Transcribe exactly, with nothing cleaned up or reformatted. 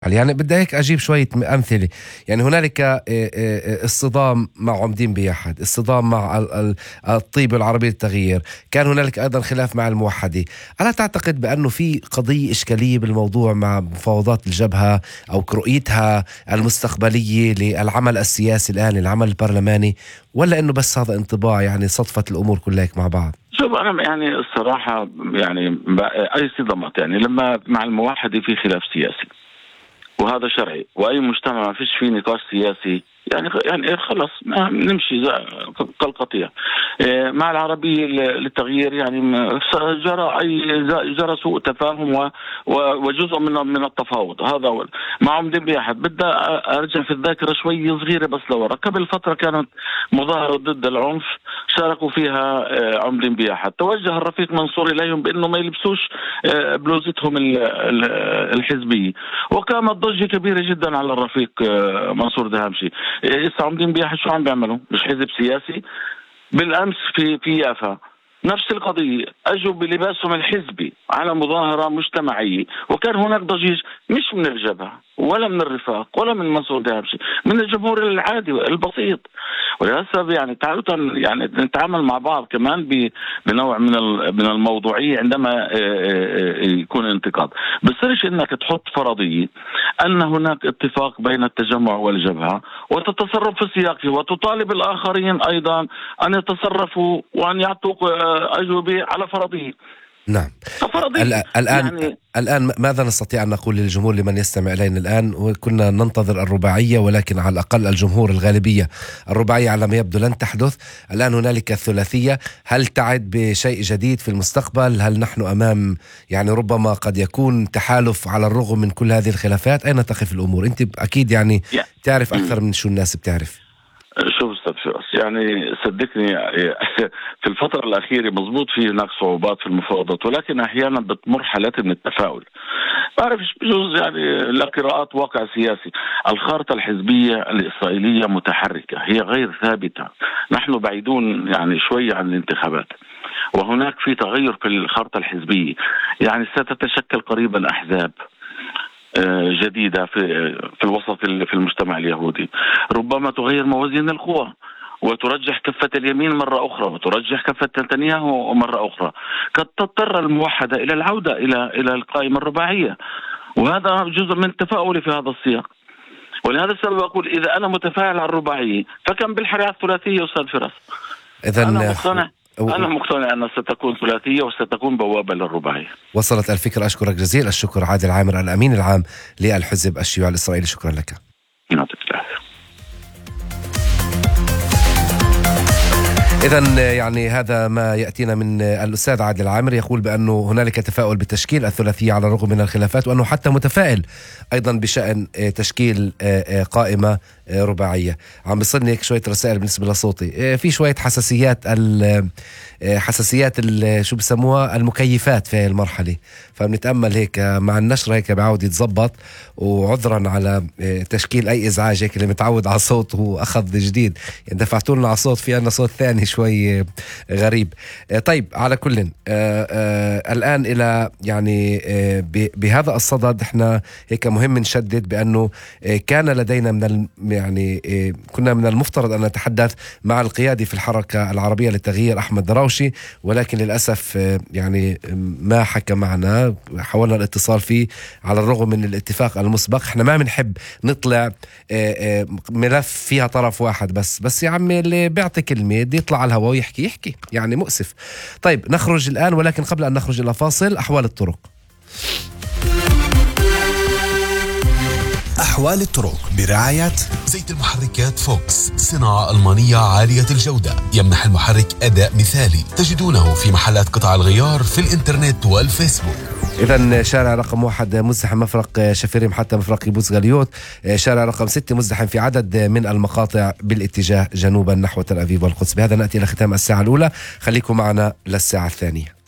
يعني بدي هيك أجيب شوية أمثلة. يعني هنالك اصطدام مع عمدين بيحد، اصطدام مع الطيب العربي للتغيير، كان هنالك أيضا خلاف مع الموحدة. ألا تعتقد بأنه في قضية إشكالية بالموضوع مع مفاوضات الجبهة أو رؤيتها المستقبلية للعمل السياسي الآن، العمل البرلماني، ولا إنه بس هذا انطباع يعني صدفة الأمور كلها مع بعض؟ شوف أنا يعني الصراحة يعني أي صدمات، يعني لما مع الموحدة في خلاف سياسي وهذا شرعي، واي مجتمع ما فيش فيه نقاش سياسي يعني يعني خلص نمشي كالقطيع. مع العربية للتغيير يعني جرى اي جرى سوء تفاهم وجزء من من التفاوض. هذا مع عمدين بيحد. بدي ارجع في الذاكره شوي صغيره بس لورا. قبل فتره كانت مظاهره ضد العنف شاركوا فيها عمدين بيحد، توجه الرفيق منصور اليهم بانه ما يلبسوش بلوزتهم الحزبيه، وقامت ضجه كبيره جدا على الرفيق منصور دهامشي. لسه عمدين بيحد شو عم بيعملوا؟ مش حزب سياسي. بالامس في في يافا نفس القضيه، اجوا بلباسهم الحزبي على مظاهره مجتمعيه، وكان هناك ضجيج مش من الجبهه ولا من الرفاق ولا من منصور دهامشي، من الجمهور العادي البسيط. ولهذا يعني تعالوا يعني نتعامل مع بعض كمان بنوع من من الموضوعيه عندما يكون انتقاد. بصيرش انك تحط فرضيه ان هناك اتفاق بين التجمع والجبهه وتتصرف في سياقه وتطالب الاخرين ايضا ان يتصرفوا وان يعطوا اجوبه على فرضيه. نعم. الآن يعني الآن ماذا نستطيع أن نقول للجمهور لمن يستمع إلينا الآن؟ وكنا ننتظر الرباعية، ولكن على الأقل الجمهور الغالبية الرباعية على ما يبدو لن تحدث. الآن هنالك الثلاثية. هل تعد بشيء جديد في المستقبل؟ هل نحن أمام يعني ربما قد يكون تحالف على الرغم من كل هذه الخلافات؟ أين تقف الأمور؟ أنت أكيد يعني تعرف أكثر من شو الناس بتعرف. شوف استاذ فراس، يعني صدقني في الفترة الأخيرة مضبوط في هناك صعوبات في المفاوضات، ولكن أحيانا بتمر حالات من التفاؤل. بعرفش بجوز يعني لقراءات واقع سياسي. الخارطة الحزبية الإسرائيلية متحركة، هي غير ثابتة. نحن بعيدون يعني شوية عن الانتخابات، وهناك في تغير في الخارطة الحزبية. يعني ستتشكل قريبا أحزاب جديدة في في الوسط في المجتمع اليهودي، ربما تغير موازين القوى وترجح كفة اليمين مرة أخرى وترجح كفة نتنياهو مرة أخرى. قد تضطر الموحدة إلى العودة إلى إلى القائمة الرباعية، وهذا جزء من تفاؤلي في هذا السياق. ولهذا السبب أقول إذا أنا متفاعل على الرباعية فكم بالحرية الثلاثية أستاذ فراس. إذن أنا مقتنع أنا مقتنع أنها ستكون ثلاثية وستكون بوابة للرباعية. وصلت الفكرة. أشكرك جزيل الشكر عادل عامر، الأمين العام للحزب الشيوعي الإسرائيلي. شكرا لك. إذن يعني هذا ما يأتينا من الأستاذ عادل عامر، يقول بأنه هنالك تفاؤل بتشكيل الثلاثية على الرغم من الخلافات، وأنه حتى متفائل أيضا بشأن تشكيل قائمة رباعية. عم بيصلني هيك شوية رسائل بالنسبة لصوتي، في شوية حساسيات حساسيات شو بسموها المكيفات في المرحلة، فبنتأمل هيك مع النشرة هيك بعود يتزبط. وعذرا على تشكيل أي إزعاج هيك اللي متعود على صوت وأخذ جديد، يعني دفعتوا لنا على صوت في أنا صوت ثاني شوي غريب. طيب على كل آآ آآ الآن إلى يعني بهذا الصدد احنا هيك مهم نشدد بأنه كان لدينا من يعني كنا من المفترض أن نتحدث مع القيادي في الحركة العربية للتغيير أحمد دراوشي، ولكن للأسف يعني ما حكى معنا. حاولنا الاتصال فيه على الرغم من الاتفاق المسبق. احنا ما بنحب نطلع ملف فيها طرف واحد بس بس يا عمي اللي بيعطي كلمة دي يطلع على الهواء ويحكي يحكي يعني مؤسف. طيب نخرج الآن، ولكن قبل أن نخرج إلى فاصل أحوال الطرق. أحوال الطرق برعاية زيت المحركات فوكس، صناعة ألمانية عالية الجودة، يمنح المحرك أداء مثالي. تجدونه في محلات قطع الغيار في الإنترنت والفيسبوك. إذن شارع رقم واحد مزدحم مفرق شفيريم حتى مفرق بوز غليوت. شارع رقم ستة مزدحم في عدد من المقاطع بالاتجاه جنوبا نحو تل أبيب والقدس. بهذا نأتي إلى ختام الساعة الأولى، خليكم معنا للساعة الثانية.